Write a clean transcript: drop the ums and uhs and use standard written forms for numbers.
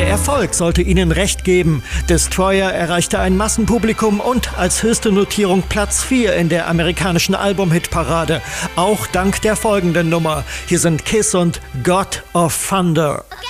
Erfolg sollte ihnen recht geben. Destroyer erreichte ein Massenpublikum und als höchste Notierung Platz 4 in der amerikanischen Album-Hitparade. Auch dank der folgenden Nummer. Hier sind Kiss und God of Thunder. Okay.